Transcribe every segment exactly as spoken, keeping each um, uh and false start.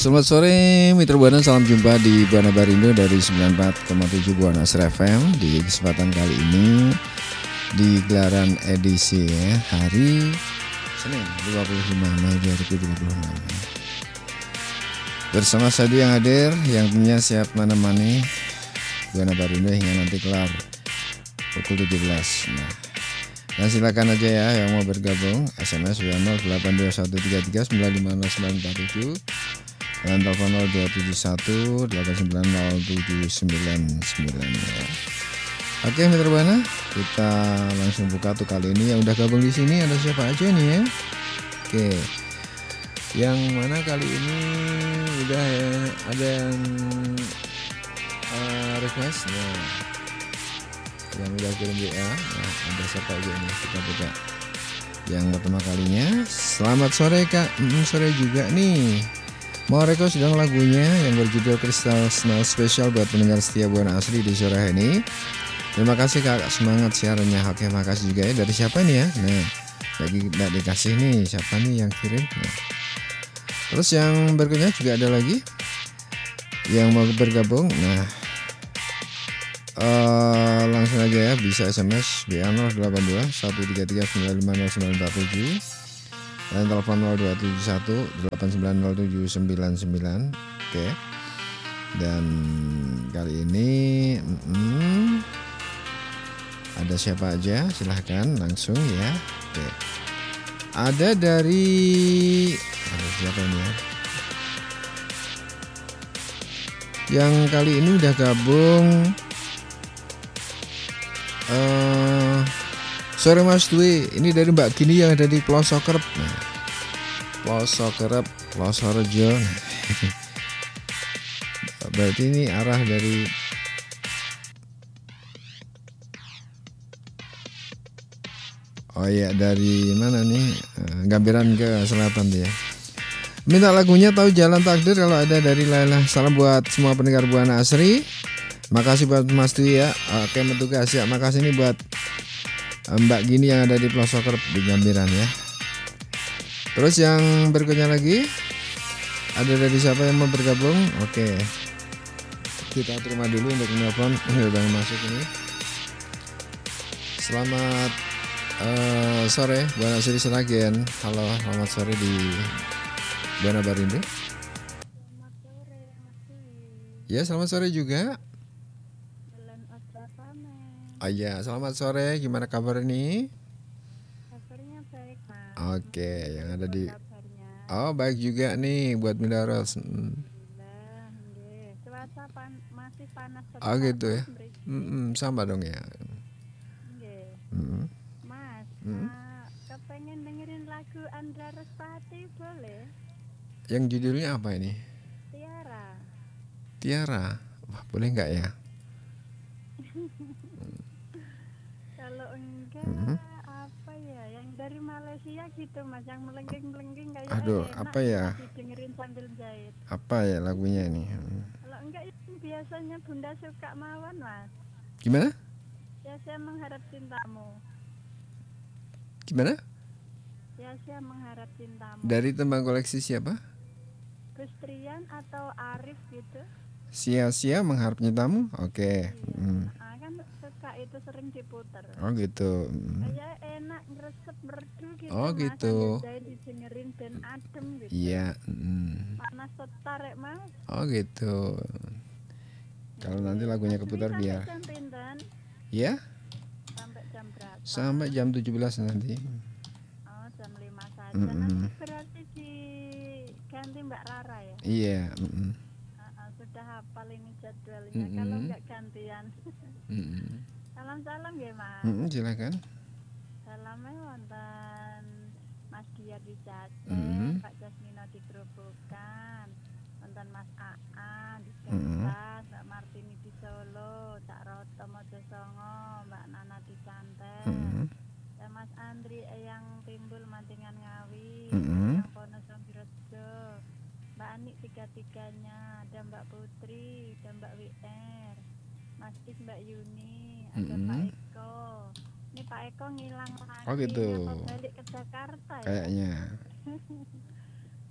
Selamat sore Mitra Buana, salam jumpa di Buana Barindo dari sembilan puluh empat koma tujuh Buana Asri F M. Di kesempatan kali ini di gelaran edisi ya, hari Senin dua puluh lima Mei dua ribu dua puluh enam. Bersama saya yang hadir, yang punya siap menemani Buana Barindo hingga nanti kelar pukul tujuh belas. Nah, dan silakan aja ya yang mau bergabung, S M S nol delapan dua satu tiga tiga sembilan lima nol sembilan empat tujuh dan telepon nol dua tujuh satu delapan sembilan nol tujuh sembilan sembilan ya. Oke Mitra Buana, kita langsung buka tuh kali ini. Yang udah gabung di sini ada siapa aja nih ya? Oke, yang mana kali ini udah ya, ada yang uh, request ya, yang udah kirim W A. Nah, ada siapa aja nih, kita buka yang pertama kalinya. Selamat sore Kak, mm, sore juga nih. Mau request sedang lagunya yang berjudul Crystal Snow Special buat pendengar setia Buana Asri di sore hari ini. Terima kasih Kak, semangat siarannya. Oke, makasih juga ya. Dari siapa nih ya? Nah, lagi nggak dikasih nih, siapa nih yang kirim? Nah. Terus yang berikutnya juga ada lagi yang mau bergabung. Nah, uh, langsung aja ya, bisa S M S W A nol delapan dua satu tiga tiga sembilan lima nol sembilan empat tujuh dan telepon nol dua tujuh satu delapan sembilan nol tujuh sembilan sembilan. Oke. Dan kali ini mm, ada siapa aja? Silahkan langsung ya. Oke. Ada dari ada siapa ini ya? Yang kali ini udah gabung. Uh, Sore Mas Dwi, ini dari Mbak Gini yang ada di Pelosok Kerep. Nah, Pelosok Kerep, Plosorejo. Berarti ini arah dari Oh iya, dari mana nih? Gambiran ke selatan dia. Minta lagunya Tahu Jalan Takdir kalau ada dari Laila. Salam buat semua pendengar Buana Asri. Makasih buat Mas Dwi ya. Oke, bertugas ya. Makasih nih buat Mbak Gini yang ada di Pelosok Kerep di Gambiran ya. Terus yang berikutnya lagi ada dari siapa yang mau bergabung? Oke, kita terima dulu untuk menelpon udah masuk ini. Selamat uh, sore Buana Asri Seragen. Halo, selamat sore di Buana Barindo. Selamat sore Mas Dwi. Ya, selamat sore juga. Oh iya, selamat sore. Gimana kabar nih? Kabarnya baik Mas. Oke, yang ada di kabarnya. Oh, baik juga nih buat Midaros. Alhamdulillah, nggih. Cuaca pan, masih panas tetap. Oh gitu ya. Mm-mm, sama dong ya. Nggih. Mm-mm. Mas, Mm-mm. uh, kepengen dengerin lagu Andra Respati boleh? Yang judulnya apa ini? Tiara. Tiara. Wah, boleh nggak ya? Kalau enggak Mm-hmm. apa ya, yang dari Malaysia gitu Mas, yang melengking-melengking kayak Aduh, enak apa ya? dengerin sambil jahit. Apa ya lagunya ini? Kalau enggak itu biasanya Bunda Suka Mawon Mas. Gimana? Ya saya mengharap cintamu. Gimana? Ya saya mengharap cintamu. Dari tembang koleksi siapa? Gustrian atau Arif gitu. Sia-sia mengharap cintamu? Oke. Iya. Mm. Nah, kan suka itu sering diputer. Oh gitu. Mm. Kayak enak ngeresep merdu gitu. Oh Mas, gitu. sambil didengerin dan adem gitu. Iya. Mm. Panas setar ya Mas. Oh gitu. Kalau nanti lagunya keputar biar. Jam pinten? Ya? Sampai jam berapa? Sampai jam tujuh belas nanti. Oh, jam lima saja. Mm-mm. Nanti berarti diganti Mbak Rara ya? Iya. Mm-mm. Uh, sudah hafal ini jadwalnya. Mm-mm. Kalau nggak gantian. Mm-mm. Salam-salam ya Mas. Mm-mm, silakan. Salamnya wonten Mas Diar di Jateng, Mm-mm. Pak Jasmino di Grobogan, wonten Mas Aa di Mm-mm. Kertas, Mbak Martini di Solo, Cak Roto Mojosongo, Mbak Nana di Santen, Mm-mm. dan Mas Andri yang Timbul Mantingan Ngawi, Mm-mm. yang Wonosobo Rejo, Mbak Ani tiga-tiganya, ada Mbak Putri, ada Mbak W R, Mas Is, Mbak Yuni, ada Mm-mm. Pak Eko. Ini Pak Eko ngilang lagi. Oh gitu. Apa balik ke Jakarta ya? Kayaknya.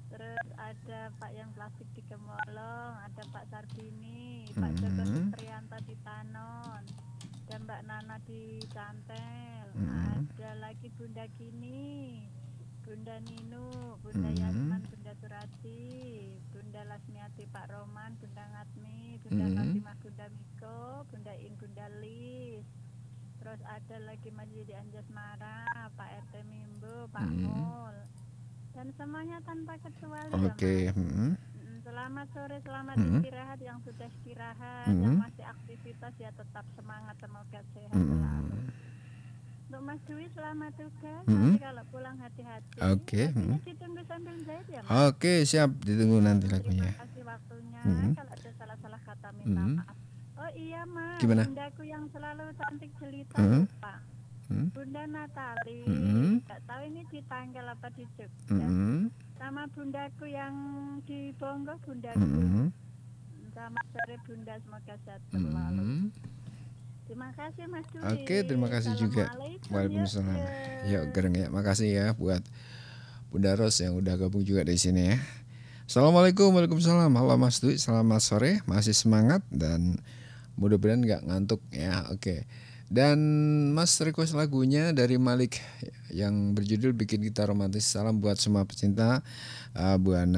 Terus ada Pak yang plastik di Gemolong, ada Pak Sarbini, Pak Joko Mm-mm. Supriyanto di Tanon, ada Mbak Nana di Cantel, Mm-mm. ada lagi Bunda Kini, Bunda Ninu, Bunda Mm-mm. Yasman, Bunda Surati, Bunda Lasmiati, Pak Roman, Bunda Ngatmi, Bunda Mm-mm. Fatimah, Bunda Miko, Bunda In, Bunda Lis. Terus ada lagi Mas Yudi Anjasmara, Pak R T Mimbo, Pak Mm-mm. Mul. Dan semuanya tanpa kecuali ya Oke. Mas. Mm-mm. Mm, Selamat sore, selamat Mm-mm. istirahat. Yang sudah istirahat, yang Mm-mm. masih aktivitas ya tetap semangat, semoga sehat Mm-mm. selalu. Untuk Mas Dwi selamat tugas. Mm-mm. Nanti kalau pulang hati-hati. Oke. Lagunya Mm-mm. ditunggu sambil jahit ya Mas. Oke, siap. Ditunggu nanti Terima lagunya. kasih waktunya. Mm-mm. Kalau ada salah-salah kata minta Mm-mm. maaf. Oh iya Mas, Gimana? bundaku yang selalu cantik jelita Mm-mm. lupa. Mm-mm. Bunda Natali, Mm-mm. nggak tahu ini di Tanggal apa di Jogja. Mm-mm. Sama bundaku yang di Bonggo, bundaku. Mm-mm. Selamat sore Bunda, semoga sehat selalu. Mm-mm. Terima kasih Mas Dwi. Oke, terima kasih juga. Assalamualaikum. Waalaikumsalam. Yuk, Yuk, yuk. Gereng ya. Makasih ya buat Bunda Ros yang udah gabung juga di sini ya. Assalamualaikum, waalaikumsalam. Halo Mas Dwi, selamat sore. Masih semangat dan mudah-mudahan nggak ngantuk ya. Oke. Dan Mas request lagunya dari Malik yang berjudul Bikin Kita Romantis. Salam buat semua pecinta uh, Buana.